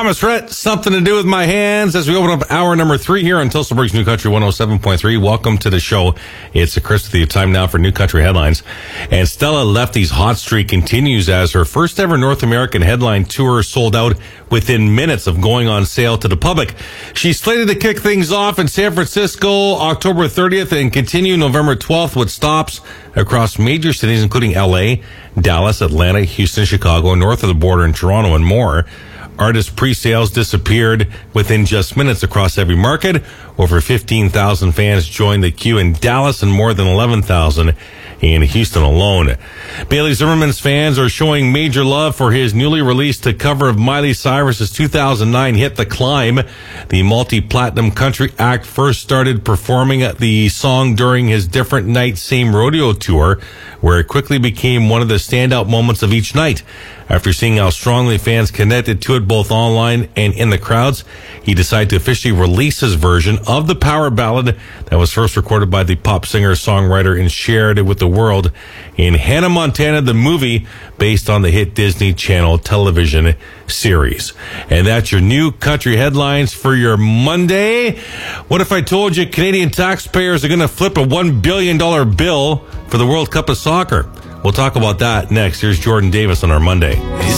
Thomas Rhett, Something to Do with My Hands, as we open up hour number 3 here on Tillsonburg's New Country 107.3. Welcome to the show. It's Chris with you. Time now for New Country Headlines. And Stella Lefty's hot streak continues as her first ever North American headline tour sold out within minutes of going on sale to the public. She's slated to kick things off in San Francisco October 30th and continue November 12th with stops across major cities including LA, Dallas, Atlanta, Houston, Chicago, north of the border in Toronto, and more. Artist pre-sales disappeared within just minutes across every market. Over 15,000 fans joined the queue in Dallas and more than 11,000 in Houston alone. Bailey Zimmerman's fans are showing major love for his newly released cover of Miley Cyrus's 2009 hit The Climb. The multi-platinum country act first started performing the song during his Different Night Same Rodeo tour, where it quickly became one of the standout moments of each night. After seeing how strongly fans connected to it both online and in the crowds, he decided to officially release his version of the power ballad that was first recorded by the pop singer-songwriter and shared with the world in Hannah Montana, the movie based on the hit Disney Channel television series. And that's your New Country Headlines for your Monday. What if I told you Canadian taxpayers are going to flip a $1 billion bill for the World Cup of Soccer? We'll talk about that next. Here's Jordan Davis on our Monday.